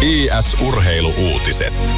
IS-urheilu-uutiset.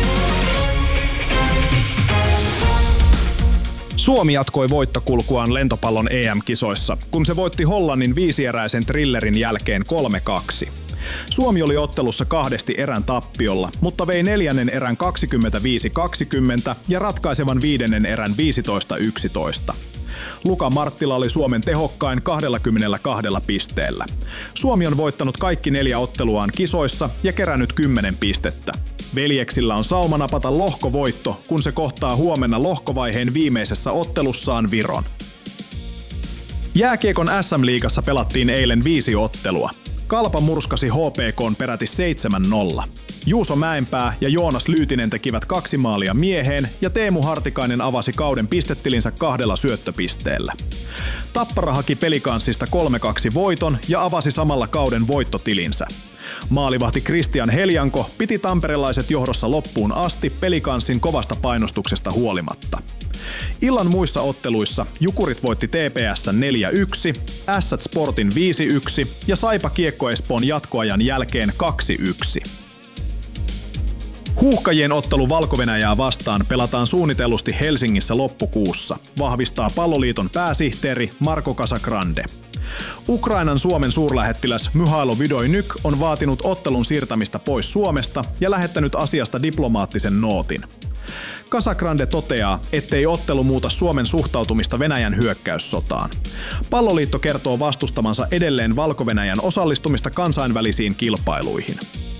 Suomi jatkoi voittokulkuaan lentopallon EM-kisoissa, kun se voitti Hollannin 5-eräisen thrillerin jälkeen 3-2. Suomi oli ottelussa 2 erän tappiolla, mutta vei 4. erän 25-20 ja ratkaisevan 5. erän 15-11. Luka Marttila oli Suomen tehokkain 22 pisteellä. Suomi on voittanut kaikki 4 otteluaan kisoissa ja kerännyt 10 pistettä. Veljeksillä on sauma napata lohkovoitto, kun se kohtaa huomenna lohkovaiheen viimeisessä ottelussaan Viron. Jääkiekon SM-liigassa pelattiin eilen 5 ottelua. Kalpa murskasi HPK:n peräti 7-0. Juuso Mäenpää ja Joonas Lyytinen tekivät 2 maalia mieheen ja Teemu Hartikainen avasi kauden pistetilinsä 2 syöttöpisteellä. Tappara haki Pelikanssista 3-2 voiton ja avasi samalla kauden voittotilinsä. Maalivahti Kristian Heljanko piti tamperelaiset johdossa loppuun asti Pelikanssin kovasta painostuksesta huolimatta. Illan muissa otteluissa Jukurit voitti TPS:n 4-1, Ässät Sportin 5-1 ja Saipa Kiekko Espoon jatkoajan jälkeen 2-1. Huuhkajien ottelu Valko-Venäjää vastaan pelataan suunnitellusti Helsingissä loppukuussa, vahvistaa Palloliiton pääsihteeri Marko Casagrande. Ukrainan Suomen suurlähettiläs Myhailo Vidoinyk on vaatinut ottelun siirtämistä pois Suomesta ja lähettänyt asiasta diplomaattisen nootin. Casagrande toteaa, ettei ottelu muuta Suomen suhtautumista Venäjän hyökkäyssotaan. Palloliitto kertoo vastustamansa edelleen Valko-Venäjän osallistumista kansainvälisiin kilpailuihin.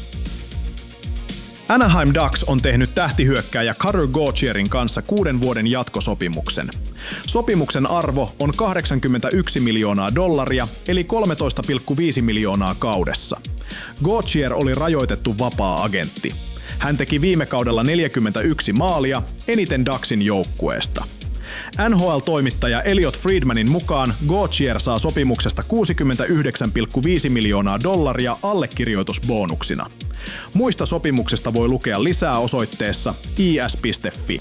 Anaheim Ducks on tehnyt tähtihyökkääjä Cutter Gauthierin kanssa 6 vuoden jatkosopimuksen. Sopimuksen arvo on $81 miljoonaa, eli 13,5 miljoonaa kaudessa. Gauthier oli rajoitettu vapaa-agentti. Hän teki viime kaudella 41 maalia, eniten Ducksin joukkueesta. NHL-toimittaja Elliot Friedmanin mukaan Gauthier saa sopimuksesta $69,5 miljoonaa allekirjoitusbonuksina. Muista sopimuksesta voi lukea lisää osoitteessa is.fi.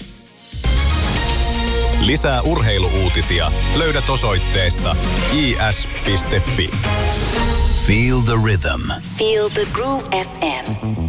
Lisää urheilu-uutisia löydät osoitteesta is.fi. Feel the rhythm. Feel the Groove FM.